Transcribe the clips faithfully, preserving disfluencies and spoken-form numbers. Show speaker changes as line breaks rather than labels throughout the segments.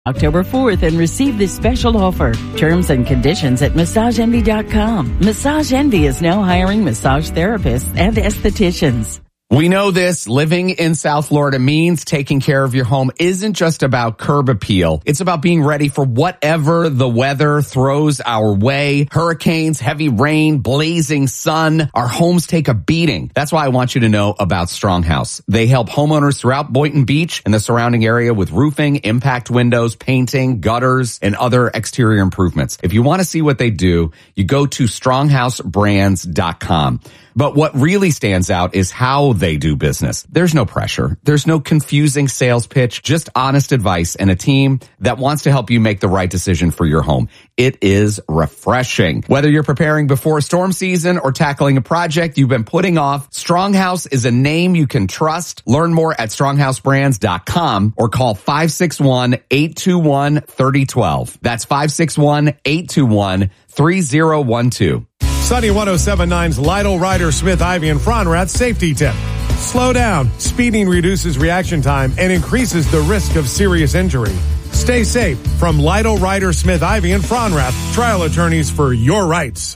October fourth and receive this special offer. Terms and conditions at massage envy dot com. Massage Envy is now hiring massage therapists and estheticians.
We know this. Living in South Florida means taking care of your home isn't just about curb appeal. It's about being ready for whatever the weather throws our way. Hurricanes, heavy rain, blazing sun. Our homes take a beating. That's why I want you to know about Strong House. They help homeowners throughout Boynton Beach and the surrounding area with roofing, impact windows, painting, gutters, and other exterior improvements. If you want to see what they do, you go to strong house brands dot com. But what really stands out is how they do business. There's no pressure. There's no confusing sales pitch, just honest advice and a team that wants to help you make the right decision for your home. It is refreshing. Whether you're preparing before a storm season or tackling a project you've been putting off, Strong House is a name you can trust. Learn more at strong house brands dot com or call five six one, eight two one, three zero one two. That's five six one, eight two one, three zero one two.
Sunny one oh seven point nine's Lytle, Ryder, Smith, Ivy, and Fronrath safety tip. Slow down. Speeding reduces reaction time and increases the risk of serious injury. Stay safe from Lytle, Ryder, Smith, Ivy, and Fronrath, trial attorneys for your rights.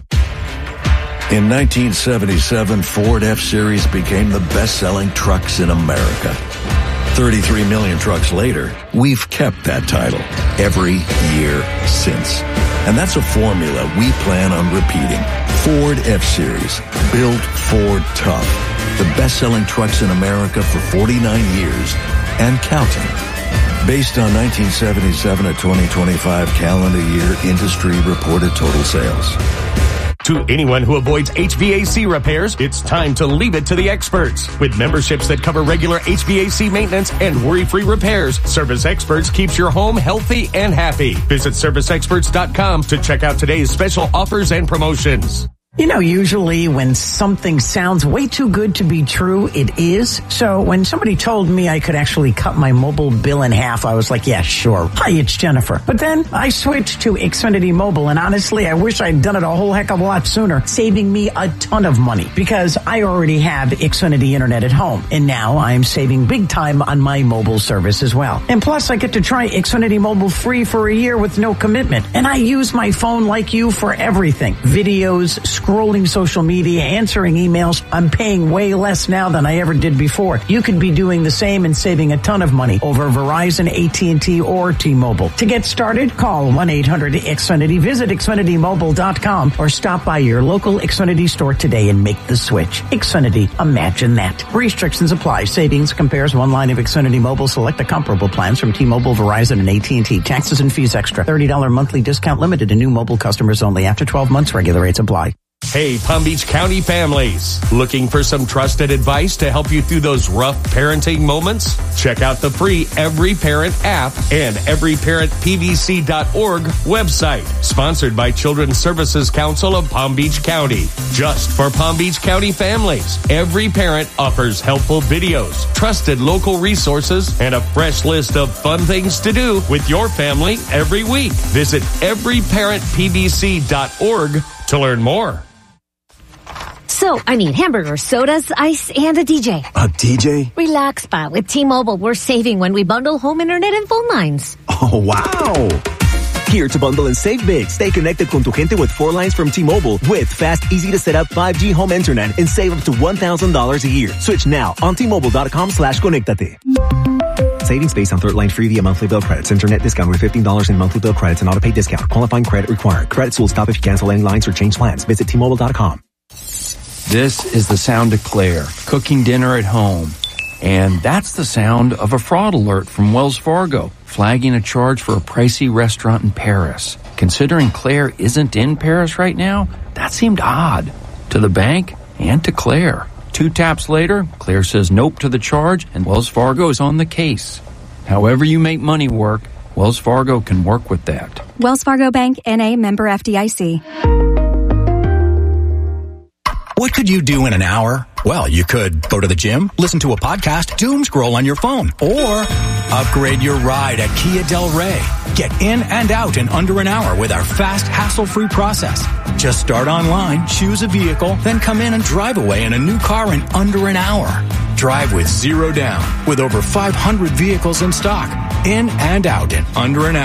In nineteen seventy-seven, Ford F-Series became the best-selling trucks in America. thirty-three million trucks later, we've kept that title every year since. And that's a formula we plan on repeating. Ford F-Series, built Ford tough. The best-selling trucks in America for forty-nine years and counting. Based on nineteen seventy-seven to twenty twenty-five calendar year industry reported total sales.
To anyone who avoids H V A C repairs, it's time to leave it to the experts. With memberships that cover regular H V A C maintenance and worry-free repairs, Service Experts keeps your home healthy and happy. Visit service experts dot com to check out today's special offers and promotions.
You know, usually when something sounds way too good to be true, it is. So when somebody told me I could actually cut my mobile bill in half, I was like, yeah, sure. Hi, it's Jennifer. But then I switched to Xfinity Mobile, and honestly, I wish I'd done it a whole heck of a lot sooner, saving me a ton of money because I already have Xfinity Internet at home. And now I'm saving big time on my mobile service as well. And plus, I get to try Xfinity Mobile free for a year with no commitment. And I use my phone like you for everything. Videos, scrolling social media, answering emails. I'm paying way less now than I ever did before. You could be doing the same and saving a ton of money over Verizon, A T and T, or T-Mobile. To get started, call one eight hundred X Finity, visit Xfinity Mobile dot com, or stop by your local Xfinity store today and make the switch. Xfinity, imagine that. Restrictions apply. Savings compares one line of Xfinity Mobile. Select the comparable plans from T-Mobile, Verizon, and A T and T. Taxes and fees extra. thirty dollars monthly discount limited to new mobile customers only. After twelve months, regular rates apply.
Hey, Palm Beach County families. Looking for some trusted advice to help you through those rough parenting moments? Check out the free Every Parent app and every parent p b c dot org website. Sponsored by Children's Services Council of Palm Beach County. Just for Palm Beach County families, Every Parent offers helpful videos, trusted local resources, and a fresh list of fun things to do with your family every week. Visit every parent p b c dot org to learn more.
So, I mean, hamburgers, sodas, ice, and a D J.
A D J?
Relax, pa. With T-Mobile, we're saving when we bundle home internet and phone lines.
Oh, wow. Here to bundle and save big. Stay connected con tu gente with four lines from T-Mobile with fast, easy-to-set-up five G home internet and save up to one thousand dollars a year. Switch now on T Mobile dot com slash conectate. Savings based on third line free via monthly bill credits. Internet discount with fifteen dollars in monthly bill credits and auto-pay discount. Qualifying credit required. Credits will stop if you cancel any lines or change plans. Visit T Mobile dot com.
This is the sound of Claire, cooking dinner at home. And that's the sound of a fraud alert from Wells Fargo, flagging a charge for a pricey restaurant in Paris. Considering Claire isn't in Paris right now, that seemed odd to the bank and to Claire. Two taps later, Claire says nope to the charge, and Wells Fargo is on the case. However you make money work, Wells Fargo can work with that.
Wells Fargo Bank, N A, member F D I C.
What could you do in an hour? Well, you could go to the gym, listen to a podcast, doom scroll on your phone, or upgrade your ride at Kia Del Rey. Get in and out in under an hour with our fast, hassle-free process. Just start online, choose a vehicle, then come in and drive away in a new car in under an hour. Drive with zero down, with over five hundred vehicles in stock. In and out in under an hour.